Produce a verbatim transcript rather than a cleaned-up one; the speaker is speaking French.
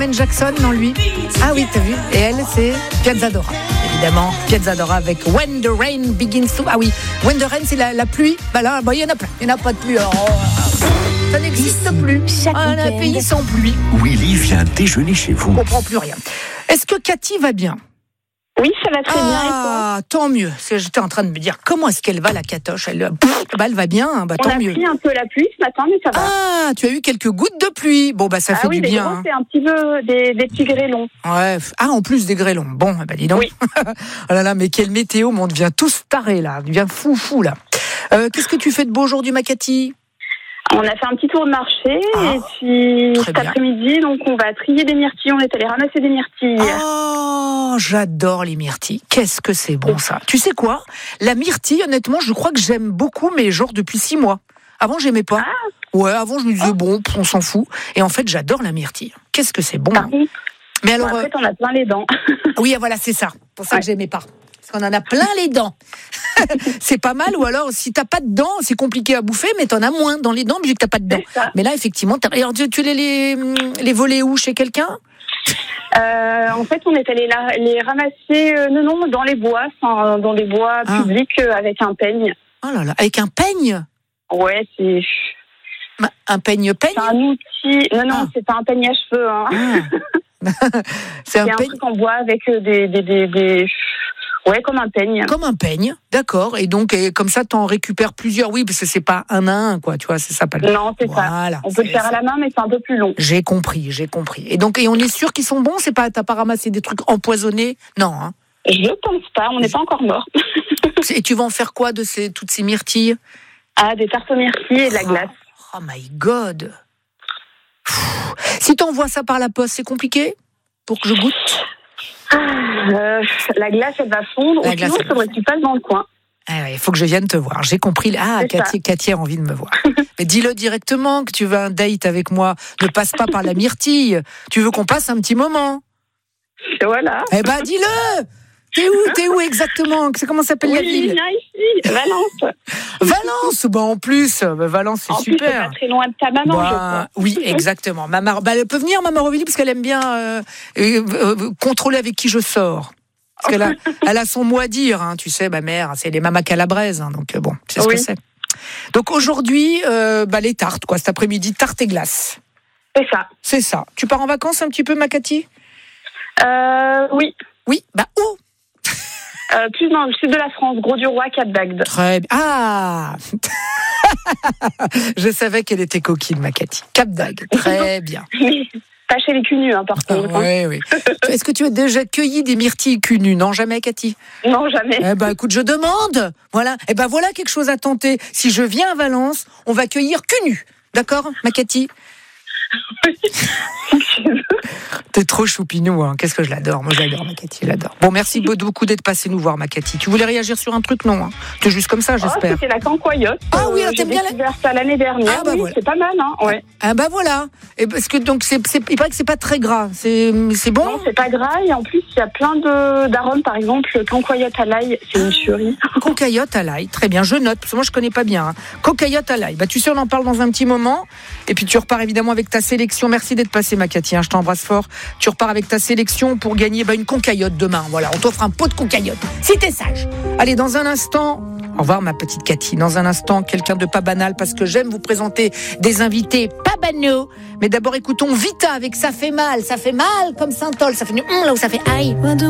Ben Jackson, non lui. Ah oui, t'as vu. Et elle, c'est Piazzadora. Évidemment, Piazzadora avec When the Rain Begins to... Ah oui, When the Rain, c'est la, la pluie. Bah là, bah, il y en a plein. Il n'y en a pas de pluie. Oh, ça n'existe Ici, plus. chaque Un week-end. pays sans pluie. Willy vient déjeuner chez vous. On comprend plus rien. Est-ce que Cathy va bien? Oui, ça va très bien. Et toi ? Ah, tant mieux. Parce que j'étais en train de me dire, comment est-ce qu'elle va, la catoche? Elle, pff, bah, elle va bien, bah, On tant a mieux. pris un peu la pluie ce matin, mais ça va. Ah, tu as eu quelques gouttes de pluie. Bon, bah, ça Ah fait oui, du des bien. gros, Hein. c'est un petit peu des, des petits grêlons. Ouais. Ah, en plus des grêlons. Bon, bah, dis donc. Oui. Oh là là, mais quelle météo, on devient tous tarés, là. On devient fou, fou, là. Euh, qu'est-ce que tu fais de beau aujourd'hui, ma Cathy? On a fait un petit tour de marché Ah, et puis très cet bien. après-midi, donc on va trier des myrtilles. On est allé ramasser des myrtilles. Oh, j'adore les myrtilles. Qu'est-ce que c'est bon, ça. Tu sais quoi? La myrtille, honnêtement, je crois que j'aime beaucoup, mais genre depuis six mois. Avant, j'aimais pas. Ah. Ouais, avant, je me disais, bon, on s'en fout. Et en fait, j'adore la myrtille. Qu'est-ce que c'est bon. Par Hein. contre, Mais bon, alors, après, t'en as plein les dents. euh, oui, voilà, c'est ça. Pour ça Ouais. que j'aimais pas. Parce qu'on en a plein les dents. C'est pas mal, ou alors, si t'as pas de dents, c'est compliqué à bouffer, mais t'en as moins dans les dents, vu que t'as pas de dents. C'est ça. Mais là, effectivement, t'as... Alors, tu, tu les, les, les volais où? Chez quelqu'un? Euh, en fait, on est allé la- les ramasser, euh, non, non, dans les bois, enfin, dans les bois Ah. publics euh, avec un peigne. Oh là là, avec un peigne? Ouais, c'est, Un peigne-peigne? c'est un outil. Non, non, Ah. c'est pas un peigne à cheveux. Hein. Ah. C'est un C'est un peigne truc en bois avec euh, des, des, des, des... Ouais, comme un peigne. comme un peigne, d'accord. Et donc, et comme ça, t'en récupères plusieurs. Oui, parce que c'est pas un à un, quoi. Tu vois, c'est ça, pas le. Non, c'est ça. Voilà. On peut le c'est faire ça. à la main, mais c'est un peu plus long. J'ai compris, j'ai compris. Et donc, et on est sûr qu'ils sont bons. C'est pas, t'as pas ramassé des trucs empoisonnés? Non. Hein. Je pense pas, on n'est pas encore mort. Et tu vas en faire quoi de ces toutes ces myrtilles? Ah, des tartes aux myrtilles et de la glace. Oh, oh my God. Pfff. Si t'envoies ça par la poste, c'est compliqué pour que je goûte? Euh, la glace, elle va fondre. La Ou glace, sinon, elle il faudrait que tu passes dans le coin. Ah ouais, il faut que je vienne te voir. J'ai compris. Ah, C'est Cathy, Cathy a envie de me voir. Mais dis-le directement que tu veux un date avec moi. Ne passe pas par la myrtille. Tu veux qu'on passe un petit moment? Et voilà. Eh ben, dis-le. T'es où, t'es où exactement? C'est comment s'appelle la Oui, ville? viens ici, Valence. Valence. Bah en plus, bah, Valence c'est En plus, c'est super. pas très loin de ta maman, Bah, je crois. oui, exactement. Maman, bah, elle peut venir, Maman Aurélie, parce qu'elle aime bien euh, euh, euh, contrôler avec qui je sors. Parce qu'elle a, elle a son mot à dire, hein, tu sais, ma mère, c'est les mamas calabraises, hein, donc euh, bon, c'est ce Oui. que c'est. Donc aujourd'hui, euh, bah, les tartes, quoi, cet après-midi, tartes et glaces. C'est ça. C'est ça. Tu pars en vacances un petit peu, ma Cathy? Euh, oui. Oui, bah où? Euh, plus dans le sud de la France, Gros-du-Roi, Cap d'Agde. Très bien. Ah je savais qu'elle était coquine, ma Cathy. Cap d'Agde, très bien. Mais pas chez les cunus, hein, par contre. hein. Oui, oui. Est-ce que tu as déjà cueilli des myrtilles cul nues? Non, jamais, Cathy? Non, jamais. Eh ben, écoute, je demande. Voilà. Eh ben, voilà quelque chose à tenter. Si je viens à Valence, on va cueillir cul nu. D'accord, ma Cathy? T'es trop choupinou, hein. Qu'est-ce que je l'adore. Moi, j'adore, ma Cathy, je l'adore. Bon, merci beaucoup d'être passé nous voir, ma Cathy. Tu voulais réagir sur un truc? Non, hein. T'es juste comme ça, Oh, j'espère. c'était la cancoyote. Ah oui, alors j'ai t'aimes bien la- découvert ça l'année dernière. Ah bah oui, voilà. c'est pas mal, hein. Ouais. Ah, bah voilà. Et parce que, donc, c'est, c'est, il paraît que c'est pas très gras. C'est, c'est bon? Non, c'est pas gras et en plus, il y a plein de d'arômes. Par exemple, le cancoyote à l'ail, c'est une tuerie. Cocaillotte à l'ail, très bien, je note, parce que moi je connais pas bien. Hein. Cocaillotte à l'ail, bah, tu sais, on en parle dans un petit moment. Et puis tu repars évidemment avec ta sélection. Merci d'être passé, ma Cathy, hein, je t'embrasse fort. Tu repars avec ta sélection pour gagner bah, une concaillotte demain. Voilà, on t'offre un pot de concaillotte, si t'es sage. Allez, dans un instant, au revoir ma petite Cathy. Dans un instant, quelqu'un de pas banal, parce que j'aime vous présenter des invités pas banaux. Mais d'abord, écoutons Vita avec Ça fait mal, ça fait mal comme Saint-Ol, ça fait hum, là où ça fait aïe.